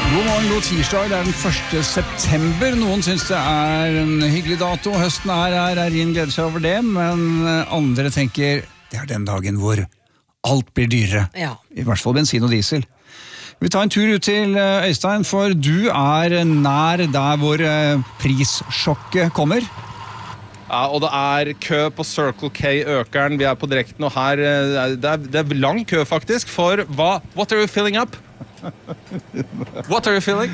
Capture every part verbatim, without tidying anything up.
God morgen, god tirsdag. Det er den første september. Noen synes det er en hyggelig dato. Høsten er her, er ingen gleder seg over det, men andre tenker det er den dagen hvor alt blir dyrere. Ja. I hvert fall bensin og diesel. Vi tar en tur ut til Øystein, for du er nær der hvor prissjokket kommer. Ja, og det er kø på Circle K Økeren. Vi er på direkten, og her det er, det er lang kø faktisk, for hva? What are you filling up? What are you feeling?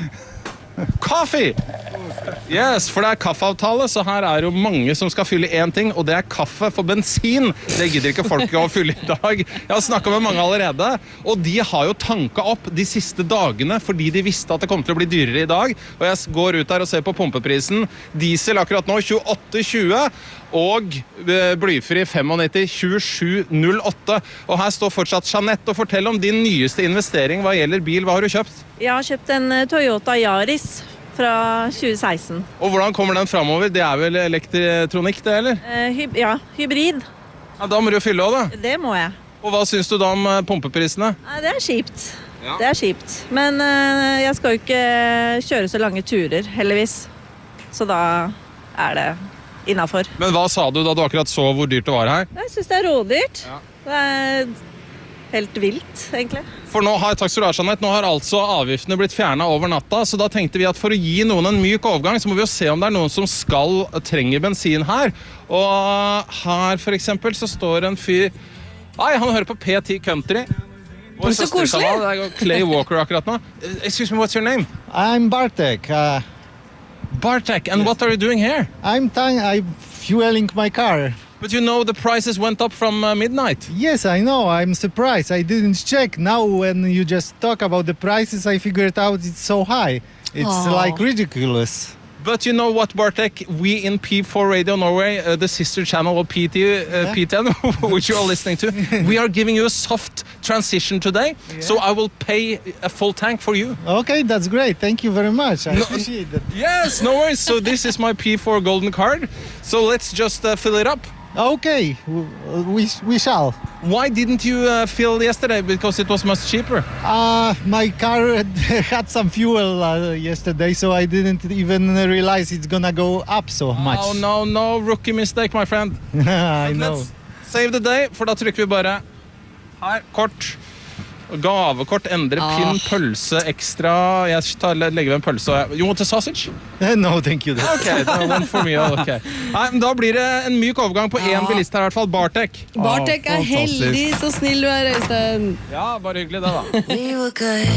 Coffee! Yes, for det er kaffeavtale, så her er jo mange som skal fylle en ting, og det er kaffe for bensin. Det gidder ikke folk å fylle i dag. Jeg har snakket med mange allerede, og de har jo tanket opp de siste dagene fordi de visste at det kom til å bli dyrere i dag. Og jeg går ut der og ser på pumpeprisen. Diesel akkurat nå tjueåtte tjue, og blyfri nittifem tjuesju null åtte. Og her står fortsatt Jeanette og forteller om din nyeste investering hva gjelder bil. Hva har du kjøpt? Jeg har kjøpt en Toyota Yaris fra tjue seksten. Og hvordan kommer den fremover? Det er vel elektronikk det, eller? Eh, hy ja, hybrid. Ja, da må du jo fylle også da. Det må jeg. Og hva synes du da om pumpeprisene? Nei, det er kjipt. Ja. Det er kjipt. Men eh, jeg skal jo ikke kjøre så lange turer, heldigvis. Så da er det innenfor. Men hva sa du da du akkurat så hvor dyrt det var her? Jeg synes det er rådyrt. Ja. Det er helt vilt, egentlig. For nå har, takk skal du ha, Jeanette, nå har altså avgiftene blitt fjernet over natta, så da tenkte vi at for å gi noen en myk overgang, så må vi jo se om det er noen som skal trenge bensin her. Og her for eksempel så står en fyr, nei, han hører på P ti Country. Vår Så koselig. søsterkanal, det er Clay Walker akkurat nå. Excuse me, what's your name? I'm Bartek. Uh, Bartek, and what are you doing here? I'm tan- I'm fueling my car. But you know the prices went up from uh, midnight. Yes, I know. I'm surprised. I didn't check. Now, when you just talk about the prices, I figured out it's so high. It's Aw. like ridiculous. But you know what, Bartek? We in P four Radio Norway, uh, the sister channel of P T, uh, P ten, which you are listening to, we are giving you a soft transition today, Yeah. so I will pay a full tank for you. Okay, that's great. Thank you very much. I No- appreciate that. Yes, no worries. So this is my P four golden card. So let's just uh, fill it up. Okay, w- we, we shall. Why didn't you uh, fill yesterday? Because it was much cheaper. Uh, my car had some fuel uh, yesterday, so I didn't even realize it's gonna go up so much. Oh, no, no. Rookie mistake, my friend. I But know. let's save the day, for da trykker vi bare her, kort. Gavekort, endre Ah. pinn, pølse, ekstra. Jeg tar, legger ved en pølse. og jeg- You want a sausage? No, thank you. Ok, det var one for me. Okay. Nei, men da blir det en myk overgang på én Ja. bilist her i hvert fall. Bartek. Bartek er fantastisk. heldig, så snill du er, Øystein. Ja, bare hyggelig det da. We were good.